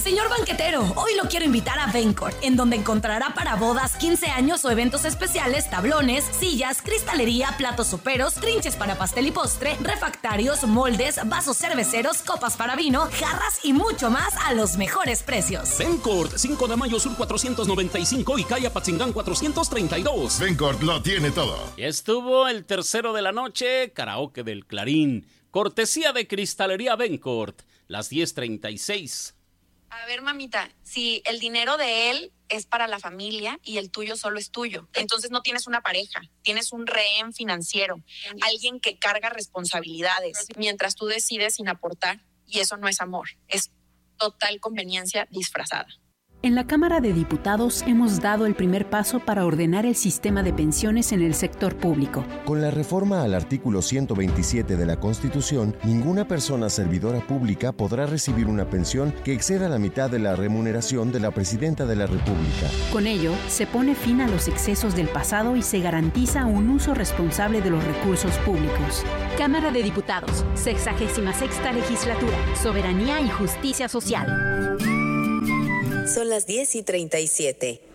Señor banquetero, hoy lo quiero invitar a Bencourt, en donde encontrará para bodas, 15 años o eventos especiales, tablones, sillas, cristalería, platos soperos, trinches para pastel y postre, refractarios, moldes, vasos cerveceros, copas para vino, jarras y mucho más a los mejores precios. Bencourt, 5 de mayo sur 495 y calle Apatzingán 432. Bencourt lo tiene todo. Ya estuvo el tercero de la noche, karaoke del Clarín, cortesía de Cristalería Bencourt, las 10:36. A ver, mamita, si el dinero de él es para la familia y el tuyo solo es tuyo, entonces no tienes una pareja, tienes un rehén financiero, alguien que carga responsabilidades, mientras tú decides sin aportar, y eso no es amor, es total conveniencia disfrazada. En la Cámara de Diputados hemos dado el primer paso para ordenar el sistema de pensiones en el sector público. Con la reforma al artículo 127 de la Constitución, ninguna persona servidora pública podrá recibir una pensión que exceda la mitad de la remuneración de la Presidenta de la República. Con ello, se pone fin a los excesos del pasado y se garantiza un uso responsable de los recursos públicos. Cámara de Diputados, 66ª Legislatura, Soberanía y Justicia Social. Son las 10:37.